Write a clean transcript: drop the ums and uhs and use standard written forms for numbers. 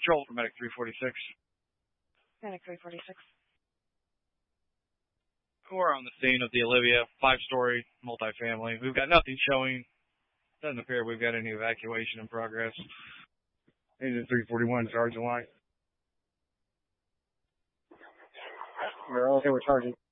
Patrol for Medic 346. Medic 346. We're on the scene of the Olivia, 5-story multifamily. We've got nothing showing. Doesn't appear we've got any evacuation in progress. Agent 341, Sergeant White. We're okay with Sergeant.